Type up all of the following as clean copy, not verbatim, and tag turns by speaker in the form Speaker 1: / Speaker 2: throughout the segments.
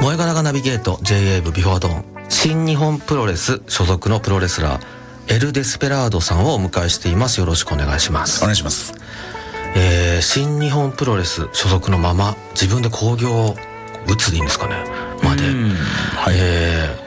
Speaker 1: 萌え柄ナビゲート JA 部ビフォードン、新日本プロレス所属のプロレスラーエル・デスペラードさんをお迎えしています。よろしくお願いします。
Speaker 2: お願いします。
Speaker 1: 新日本プロレス所属のまま自分で興行を打つでいいんですかねまで、はい、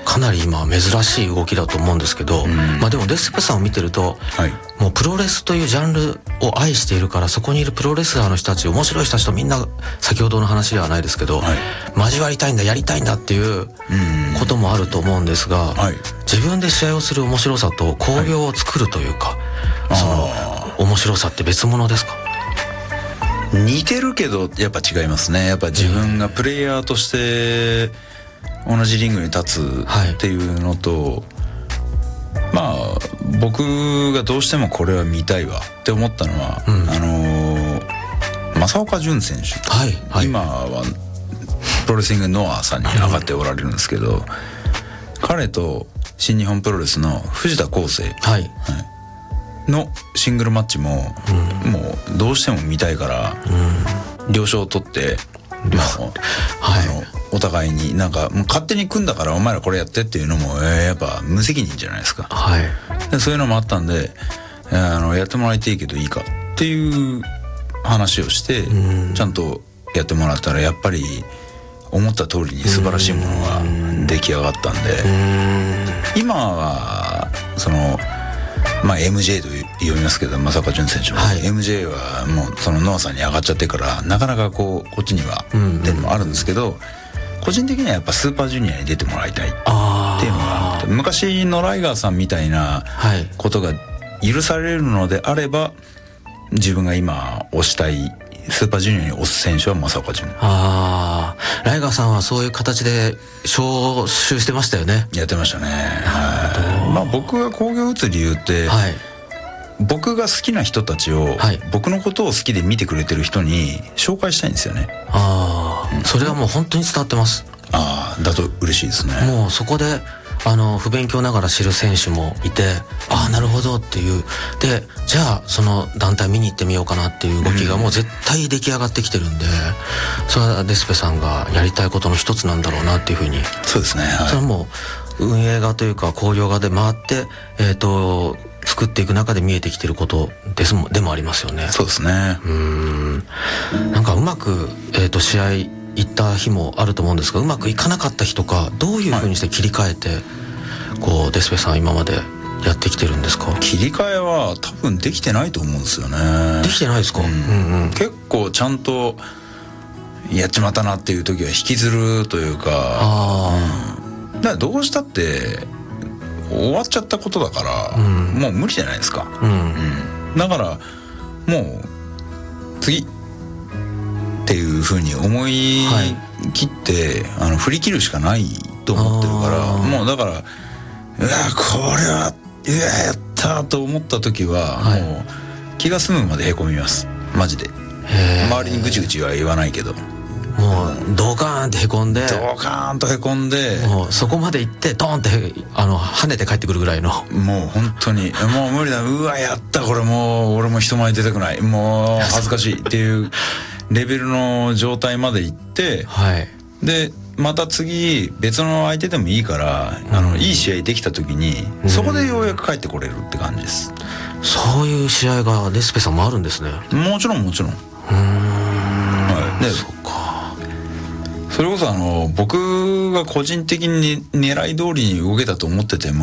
Speaker 1: かなり今珍しい動きだと思うんですけど、でもデスペさんを見てると、はい、もうプロレスというジャンルを愛しているから、そこにいるプロレスラーの人たち、面白い人たちとみんな先ほどの話ではないですけど、はい、交わりたいんだ、やりたいんだっていうこともあると思うんですが、はい、自分で試合をする面白さと興行を作るというか、はい、その面白さって別物ですか？
Speaker 2: 似てるけどやっぱ違いますね。やっぱ自分がプレイヤーとして同じリングに立つっていうのと、はい、僕がどうしてもこれは見たいわって思ったのは、正岡潤選手、はいはい、今はプロレスリングノアさんに上がっておられるんですけど、彼と新日本プロレスの藤田康生、はいはいのシングルマッチも、もうどうしても見たいから、了承を取って、お互いになんかもう勝手に組んだからお前らこれやってっていうのも、やっぱ無責任じゃないですか、はい、でそういうのもあったんで、やってもらいたいけどいいかっていう話をして、ちゃんとやってもらったらやっぱり思った通りに素晴らしいものが出来上がったんで、今はそのMJ と呼びますけど、正岡潤選手も、はい、MJ はもうそのノアさんに上がっちゃってからなかなかこっちにはっていうのもあるんですけど、個人的にはやっぱスーパージュニアに出てもらいたいっていうのがあって、昔のライガーさんみたいなことが許されるのであれば、自分が今推したいスーパージュニアに推す選手は正岡潤。
Speaker 1: ライガーさんはそういう形で招集してましたよね。
Speaker 2: やってましたね。僕が興行を打つ理由って、はい、僕が好きな人たちを、はい、僕のことを好きで見てくれてる人に紹介したいんですよね。
Speaker 1: それはもう本当に伝わってます。
Speaker 2: だと嬉しいですね。
Speaker 1: もうそこで不勉強ながら知る選手もいて、なるほどっていう、でじゃあその団体見に行ってみようかなっていう動きがもう絶対出来上がってきてるんで、それはデスペさんがやりたいことの一つなんだろうなっていうふうに。
Speaker 2: そうですね、はい、
Speaker 1: それはもう運営側というか興行側で回って、作っていく中で見えてきてることでもありますよね。
Speaker 2: そうですね。
Speaker 1: なんかうまく、試合行った日もあると思うんですが、うまくいかなかった日とかどういうふうにして切り替えて、こうデスペさん今までやってきてるんですか？
Speaker 2: 切り替えは多分できてないと思うんですよね。
Speaker 1: できてないですか？
Speaker 2: 結構ちゃんとやっちまったなっていう時は引きずるというか、だからどうしたって終わっちゃったことだから、もう無理じゃないですか。だからもう次っていう風に思い切って、振り切るしかないと思ってるから、もうだからこれはやったと思った時は、もう気が済むまでへこみます、マジで。周りにぐちぐちは言わないけど、
Speaker 1: もうドカーンってへこんで、もうそこまで行ってドーンって跳ねて帰ってくるぐらいの、
Speaker 2: もう本当にもう無理だ、やったこれ、もう俺も人前出たくない、もう恥ずかしいっていうレベルの状態まで行って、はい、でまた次別の相手でもいいから、いい試合できた時に、そこでようやく帰ってこれるって感じです。
Speaker 1: そういう試合がデスペさんもあるんですね。
Speaker 2: もちろんで、そうか。それこそ僕が個人的に狙い通りに動けたと思ってても、